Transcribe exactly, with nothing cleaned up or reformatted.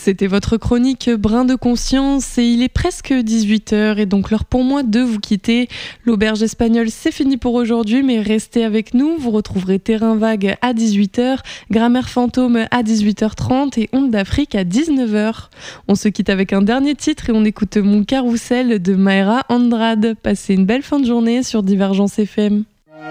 C'était votre chronique Brin de conscience et il est presque dix-huit heures et donc l'heure pour moi de vous quitter. L'auberge espagnole, c'est fini pour aujourd'hui, mais restez avec nous. Vous retrouverez Terrain Vague à dix-huit heures, Grammaire Fantôme à dix-huit heures trente et Ondes d'Afrique à dix-neuf heures. On se quitte avec un dernier titre et on écoute Mon Carrousel de Mayra Andrade. Passez une belle fin de journée sur Divergence F M.